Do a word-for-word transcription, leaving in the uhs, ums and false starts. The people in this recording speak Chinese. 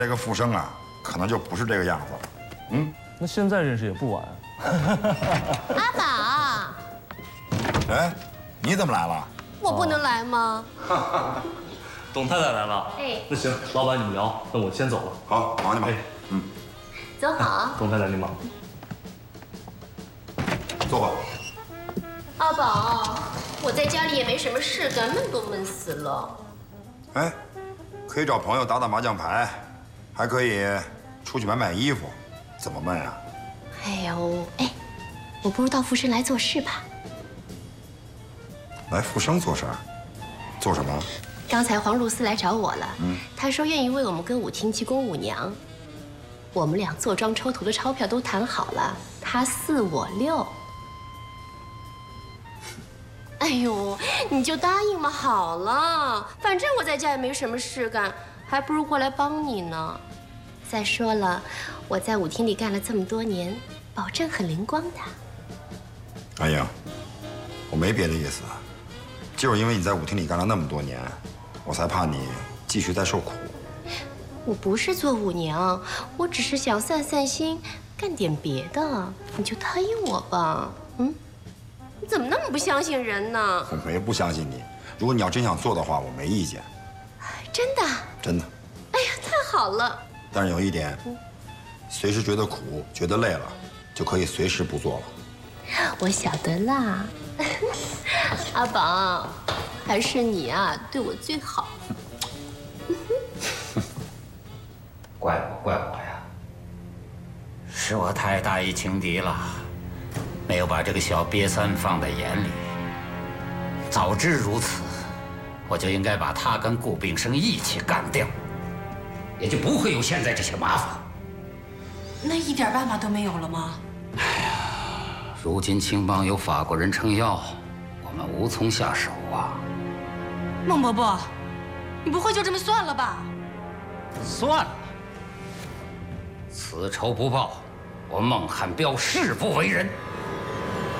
这个复生啊，可能就不是这个样子了。嗯， 那现在认识也不晚。 阿宝， 哎，你怎么来了？ 我不能来吗？ 董太太来了。 哎， 那行，老板你们聊，那我先走了。 好，忙去吧。嗯， 走好。 董太太您忙。 坐吧。 阿宝，我在家里也没什么事干，闷都闷死了。 哎，可以找朋友打打麻将牌，还可以出去买买衣服，怎么闷啊？ 哎呦，哎，我不如到富生来做事吧。 来富生做事儿？做什么？ 刚才黄露思来找我了，嗯，她说愿意为我们歌舞厅提供舞娘。我们俩坐庄抽头的钞票都谈好了，她四我六。哎呦，你就答应嘛，好了，反正我在家也没什么事干，还不如过来帮你呢。再说了，我在舞厅里干了这么多年，保证很灵光的。 安英，我没别的意思，就是因为你在舞厅里干了那么多年，我才怕你继续再受苦。 我不是做舞娘，我只是想散散心，干点别的。你就答应我吧，嗯？你怎么那么不相信人呢？ 我没不相信你，如果你要真想做的话，我没意见。 真的？ 真的。 哎呀，太好了！ 但是有一点，随时觉得苦、觉得累了，就可以随时不做了。 我晓得啦，阿宝，还是你啊，对我最好。 怪我，怪我呀！是我太大意轻敌了，没有把这个小瘪三放在眼里。早知如此，我就应该把他跟顾炳生一起干掉，也就不会有现在这些麻烦。 那一点办法都没有了吗？ 哎呀，如今青帮有法国人撑腰，我们无从下手啊。 孟伯伯，你不会就这么算了吧？ 算了，此仇不报，我孟汉彪誓不为人。